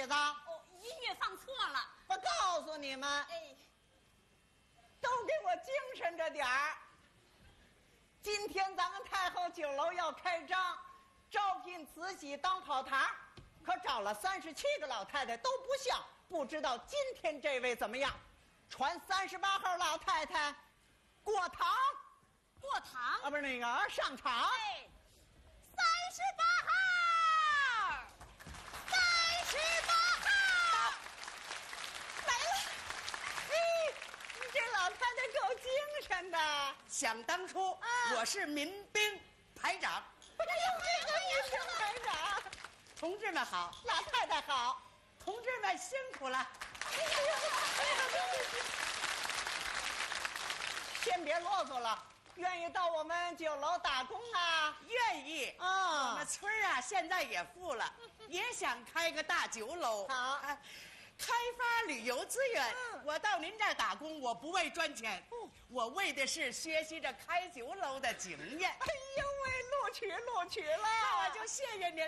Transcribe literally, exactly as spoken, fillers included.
子？ 哦，音乐放错了。 我告诉你们， 哎， 都给我精神着点儿。今天咱们太后酒楼要开张，招聘慈禧当跑堂，可找了三十七个老太太都不像，不知道今天这位怎么样？传三十八号老太太过堂， 过堂啊，不是那个上场。 哎，三十八号，三十八号， 来了。嘿，你这老太太够精神的。 想当初， 啊我是民兵排长。 哎呦，这个也是排长。 同志们好， 老太太好。 同志们辛苦了。 哎呦，哎呦，先别啰嗦了，愿意到我们酒楼打工啊？ 愿意啊我们村儿啊，现在也富了，也想开个大酒楼。 好啊开发旅游资源。 嗯我到您这儿打工，我不为赚钱， 嗯我为的是学习着开酒楼的经验。 哎呦喂，录取录取了， 那我就谢谢您。